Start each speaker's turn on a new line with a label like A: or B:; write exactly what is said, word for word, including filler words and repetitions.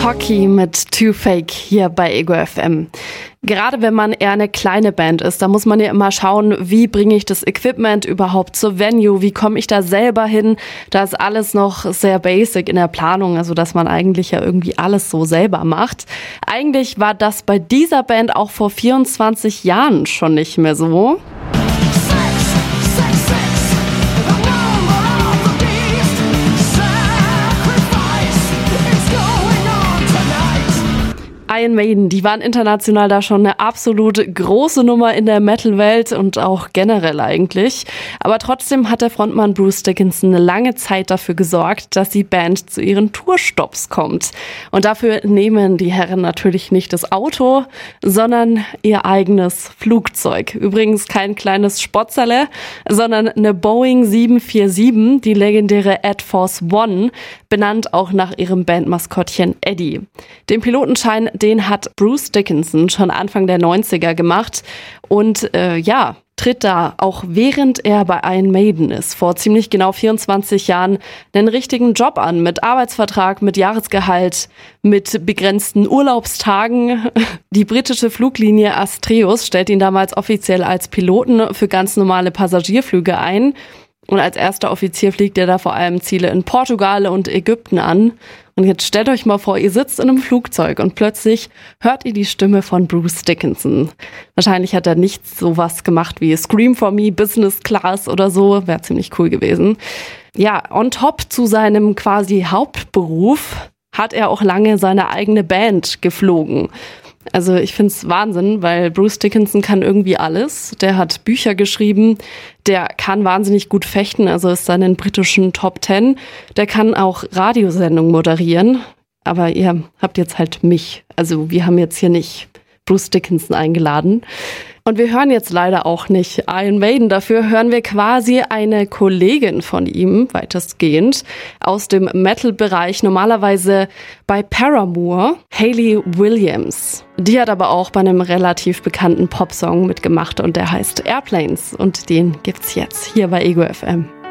A: Hockey mit Too Fake hier bei Ego F M. Gerade wenn man eher eine kleine Band ist, da muss man ja immer schauen, wie bringe ich das Equipment überhaupt zur Venue, wie komme ich da selber hin. Da ist alles noch sehr basic in der Planung, also dass man eigentlich ja irgendwie alles so selber macht. Eigentlich war das bei dieser Band auch vor vierundzwanzig Jahren schon nicht mehr so. Iron Maiden, die waren international da schon eine absolut große Nummer in der Metal-Welt und auch generell eigentlich. Aber trotzdem hat der Frontmann Bruce Dickinson eine lange Zeit dafür gesorgt, dass die Band zu ihren Tourstopps kommt. Und dafür nehmen die Herren natürlich nicht das Auto, sondern ihr eigenes Flugzeug. Übrigens kein kleines Spotzerle, sondern eine Boeing sieben vier sieben, die legendäre Air Force One, benannt auch nach ihrem Bandmaskottchen Eddie. Den Pilotenschein, den hat Bruce Dickinson schon Anfang der neunziger gemacht und äh, ja, tritt da auch während er bei Iron Maiden ist, vor ziemlich genau vierundzwanzig Jahren, einen richtigen Job an, mit Arbeitsvertrag, mit Jahresgehalt, mit begrenzten Urlaubstagen. Die britische Fluglinie Astraeus stellt ihn damals offiziell als Piloten für ganz normale Passagierflüge ein. Und als erster Offizier fliegt er da vor allem Ziele in Portugal und Ägypten an. Und jetzt stellt euch mal vor, ihr sitzt in einem Flugzeug und plötzlich hört ihr die Stimme von Bruce Dickinson. Wahrscheinlich hat er nicht sowas gemacht wie Scream for Me, Business Class oder so. Wäre ziemlich cool gewesen. Ja, on top zu seinem quasi Hauptberuf hat er auch lange seine eigene Band geflogen. Also ich find's Wahnsinn, weil Bruce Dickinson kann irgendwie alles. Der hat Bücher geschrieben, der kann wahnsinnig gut fechten, also ist dann in den britischen Top Ten. Der kann auch Radiosendungen moderieren, aber ihr habt jetzt halt mich. Also wir haben jetzt hier nicht Bruce Dickinson eingeladen. Und wir hören jetzt leider auch nicht Iron Maiden. Dafür hören wir quasi eine Kollegin von ihm, weitestgehend, aus dem Metal-Bereich, normalerweise bei Paramore, Hayley Williams. Die hat aber auch bei einem relativ bekannten Popsong mitgemacht und der heißt Airplanes. Und den gibt's jetzt hier bei Ego F M.